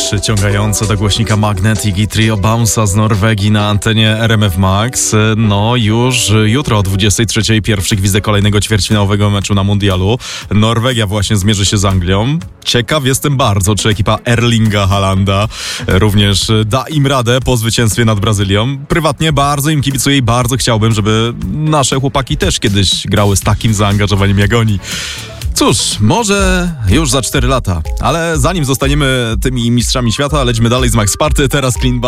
przyciągające do głośnika Magnetic i Trio Bounce'a z Norwegii na antenie RMF Max. No już jutro o 23:00 pierwszy gwizdek kolejnego ćwierćfinałowego meczu na mundialu. Norwegia właśnie zmierzy się z Anglią. Ciekaw jestem bardzo, czy ekipa Erlinga Haalanda również da im radę po zwycięstwie nad Brazylią. Prywatnie bardzo im kibicuję i bardzo chciałbym, żeby nasze chłopaki też kiedyś grały z takim zaangażowaniem jak oni. Cóż, może już za 4 lata, ale zanim zostaniemy tymi mistrzami świata, lećmy dalej z Max Party, teraz Clean Bandit.